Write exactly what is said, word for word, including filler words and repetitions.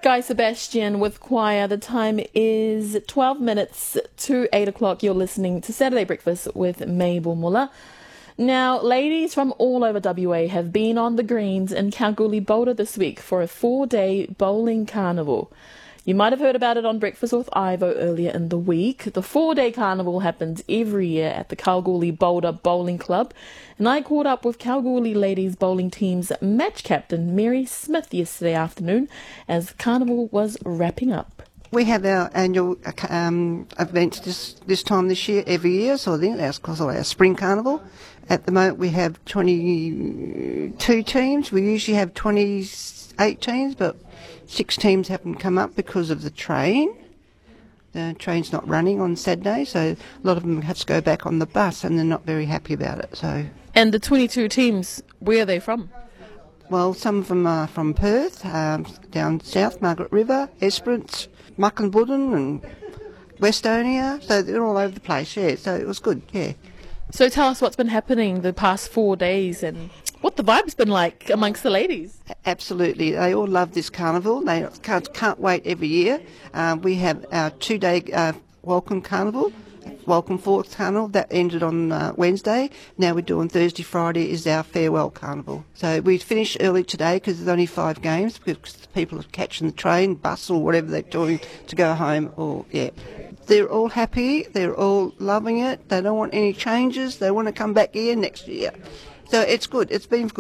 Guy Sebastian with Choir. The time is twelve minutes to eight o'clock. You're listening to Saturday Breakfast with Mabel Muller. Now, ladies from all over W A have been on the greens in Kalgoorlie-Boulder this week for a four-day bowling carnival. You might have heard about it on Breakfast with Ivo earlier in the week. The four-day carnival happens every year at the Kalgoorlie-Boulder Bowling Club, and I caught up with Kalgoorlie ladies bowling team's match captain Mary Smith yesterday afternoon as Carnival was wrapping up. We have our annual um, event this this time this year, every year, so I think that's because of our Spring Carnival. At the moment we have twenty-two teams. We usually have twenty-eight teams, but six teams haven't come up because of the train. The train's not running on Saturday, so a lot of them have to go back on the bus, and they're not very happy about it. So. And the twenty-two teams, where are they from? Well, some of them are from Perth, um, down south, Margaret River, Esperance, Muckenbudden and Westonia, so they're all over the place, yeah, so it was good, yeah. So tell us what's been happening the past four days and what the vibe's been like amongst the ladies. Absolutely, they all love this carnival, they can't, can't wait every year. Uh, we have our two-day uh, welcome carnival, welcome fourth carnival, that ended on uh, Wednesday. Now we're doing Thursday, Friday is our farewell carnival. So we finished early today because there's only five games because people are catching the train, bus or whatever they're doing to go home. Or yeah, they're all happy, they're all loving it, they don't want any changes, they want to come back here next year. So it's good, it's been good.